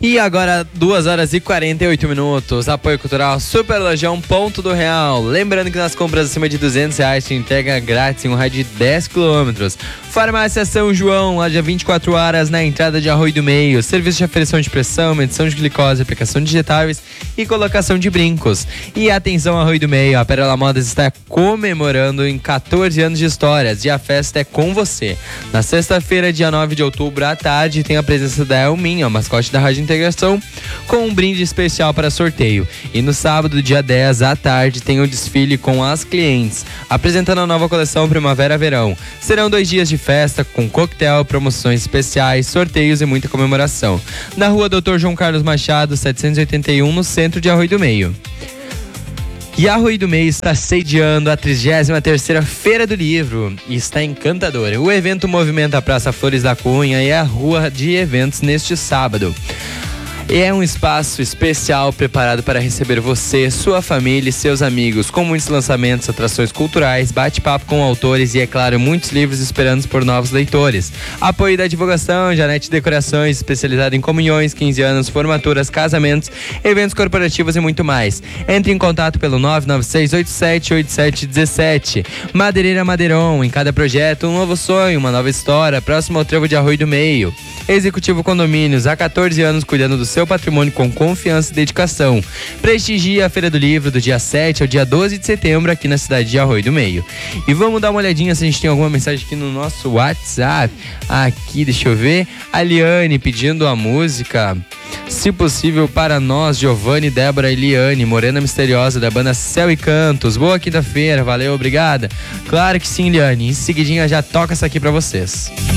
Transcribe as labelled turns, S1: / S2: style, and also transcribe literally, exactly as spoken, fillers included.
S1: E agora, duas horas e quarenta e oito minutos. Apoio cultural Super Lojão Ponto do Real. Lembrando que nas compras acima de duzentos reais te entrega grátis em um raio de dez quilômetros. Farmácia São João, loja vinte e quatro horas na entrada de Arroio do Meio. Serviço de aferição de pressão, medição de glicose, aplicação de digitáveis e colocação de brincos. E atenção, Arroio do Meio, a Pérola Modas está comemorando em quatorze anos de histórias e a festa é com você. Na sexta-feira, dia nove de outubro, à tarde, tem a presença da Elminha, mascote da Rádio Integração, com um brinde especial para sorteio. E no sábado, dia dez, à tarde, tem o desfile com as clientes, apresentando a nova coleção Primavera-Verão. Serão dois dias de festa com coquetel, promoções especiais, sorteios e muita comemoração. Na rua doutor João Carlos Machado, setecentos e oitenta e um, no centro de Arroio do Meio. E Arroio do Meio está sediando a trigésima terceira Feira do Livro e está encantadora. O evento movimenta a Praça Flores da Cunha e a rua de eventos neste sábado. É um espaço especial preparado para receber você, sua família e seus amigos, com muitos lançamentos, atrações culturais, bate-papo com autores e, é claro, muitos livros esperando por novos leitores. Apoio da divulgação, Janete Decorações, especializada em comunhões, quinze anos, formaturas, casamentos, eventos corporativos e muito mais. Entre em contato pelo nove nove seis oito sete oito sete um sete. Madeireira Madeiron, em cada projeto um novo sonho, uma nova história, próximo ao trevo de Arroio do Meio. Executivo Condomínios, há quatorze anos cuidando do seu patrimônio com confiança e dedicação. Prestigia a Feira do Livro do dia sete ao dia doze de setembro aqui na cidade de Arroio do Meio. E vamos dar uma olhadinha se a gente tem alguma mensagem aqui no nosso WhatsApp. Aqui, deixa eu ver. A Liane pedindo a música Se Possível para Nós, Giovanni, Débora e Liane, Morena Misteriosa da banda Céu e Cantos. Boa quinta-feira, valeu, obrigada. Claro que sim, Liane. Em seguidinha já toca essa aqui pra vocês.